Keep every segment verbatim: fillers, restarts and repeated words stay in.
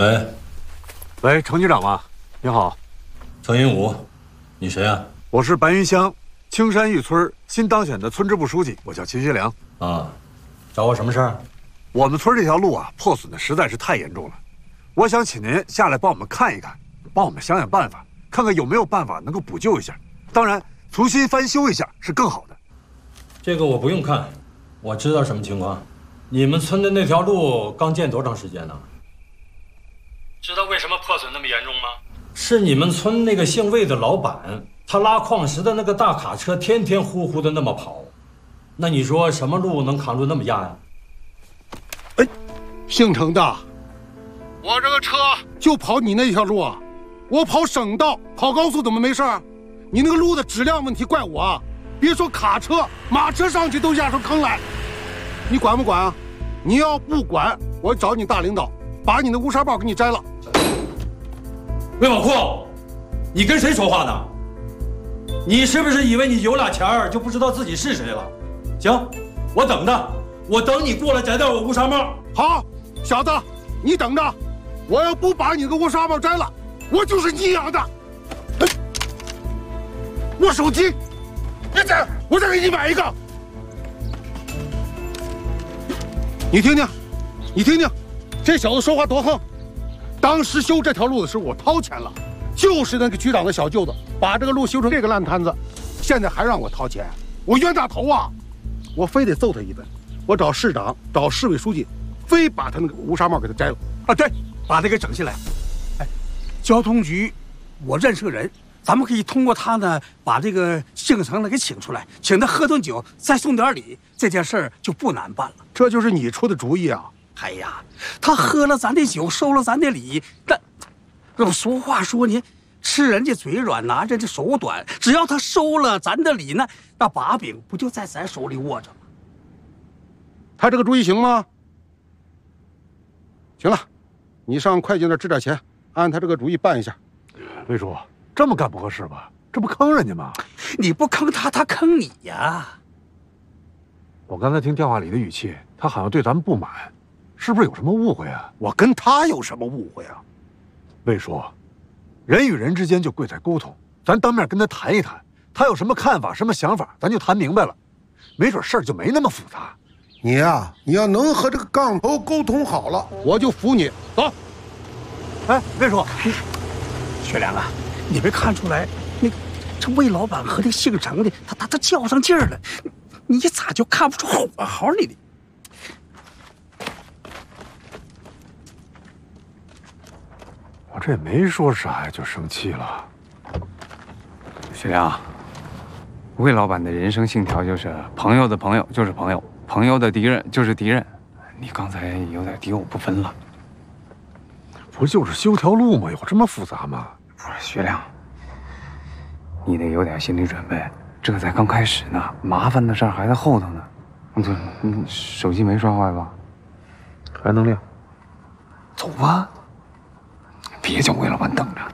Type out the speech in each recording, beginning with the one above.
喂， 喂，程局长吗？你好， 程云武，你谁啊？ 我是白云乡青山峪村新当选的村支部书记，我叫秦学良。 啊，找我什么事儿？ 我们村这条路啊，破损的实在是太严重了，我想请您下来帮我们看一看，帮我们想想办法，看看有没有办法能够补救一下。当然，重新翻修一下是更好的。 这个我不用看，我知道什么情况。你们村的那条路刚建多长时间呢？知道为什么破损那么严重吗？是你们村那个姓魏的老板，他拉矿石的那个大卡车天天呼呼的那么跑，那你说什么路能扛住那么压呀？ 哎，姓程的，我这个车就跑你那条路啊，我跑省道、跑高速怎么没事儿？你那个路的质量问题怪我啊！别说卡车，马车上去都压出坑来，你管不管啊？你要不管，我找你大领导，把你的乌纱帽给你摘了。 魏宝库，你跟谁说话呢？你是不是以为你有俩钱儿就不知道自己是谁了？行，我等着，我等你过来摘掉我乌纱帽。 好，小子，你等着，我要不把你那个乌纱帽摘了，我就是你养的。哎，我手机，别摘，我再给你买一个。你听听，你听听，这小子说话多横。当时修这条路的时候，我掏钱了，就是那个局长的小舅子把这个路修成这个烂摊子，现在还让我掏钱，我冤大头啊！我非得揍他一顿，我找市长，找市委书记，非把他那个乌纱帽给他摘了。 啊，对，把他给整下来。哎，交通局，我认识个人，咱们可以通过他呢，把这个姓程的给请出来，请他喝顿酒，再送点礼，这件事儿就不难办了。 这就是你出的主意啊！ 哎呀，他喝了咱的酒，收了咱的礼，那这俗话说呢，吃人家嘴软，拿人家手短。只要他收了咱的礼，那那把柄不就在咱手里握着吗？ 他这个主意行吗？行了，你上会计那儿支点钱，按他这个主意办一下。 魏叔，这么干不合适吧？这不坑人家吗？ 你不坑他，他坑你呀！ 我刚才听电话里的语气，他好像对咱们不满。是不是有什么误会啊？ 我跟他有什么误会啊？ 魏叔，人与人之间就贵在沟通，咱当面跟他谈一谈，他有什么看法、什么想法，咱就谈明白了，没准事儿就没那么复杂。 你呀、啊，你要能和这个杠头沟通好了，我就服你。走。 哎，魏叔，你学良啊，你没看出来，那个这魏老板和那姓程的，他他他较上劲儿了，你咋就看不出火候来呢？ 我这也没说啥呀，就生气了。 学良，魏老板的人生信条就是朋友的朋友就是朋友，朋友的敌人就是敌人。你刚才有点敌我不分了。 不就是修条路吗？有这么复杂吗？ 不是学良，你得有点心理准备，这才刚开始呢，麻烦的事儿还在后头呢。对，你手机没摔坏吧？ 还能亮。 走吧。别叫魏老板等着。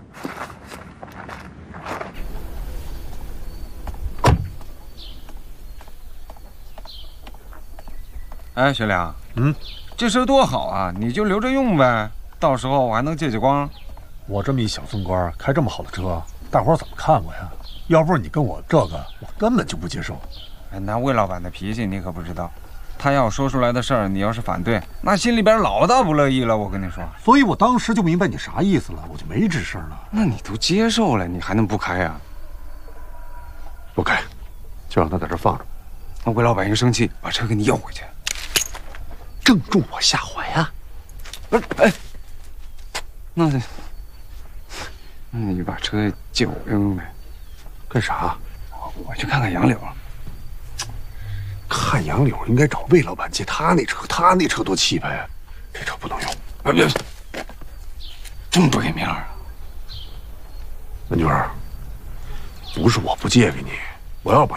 哎，学良， 嗯， 这车多好啊，你就留着用呗，到时候我还能借借光。 我这么一小村官，开这么好的车，大伙儿怎么看我呀？要不是你跟我这个，我根本就不接受。 哎，那魏老板的脾气你可不知道。他要说出来的事儿，你要是反对，那心里边老大不乐意了。我跟你说， 所以我当时就明白你啥意思了，我就没吱声了。 那你都接受了，你还能不开呀？ 不开，就让他在这放着。 那魏老板一生气，把车给你要回去， 正中我下怀啊！ 不是，哎，那那你把车借我用用呗。 干啥？ 我去看看杨柳。 看杨柳应该找魏老板借他那车，他那车多气派啊！这车不能用。啊，别， 这么不给面儿啊！ 文娟，不是我不借给你，我要把